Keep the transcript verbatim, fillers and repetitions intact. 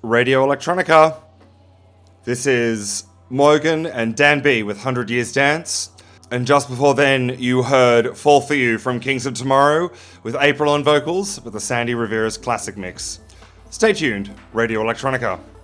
Radio Electronica. This is Morgan and Dan B with one hundred Years Dance. And just before then, you heard Fall For You from Kings of Tomorrow with April on vocals with the Sandy Rivera's classic mix. Stay tuned, Radio Electronica.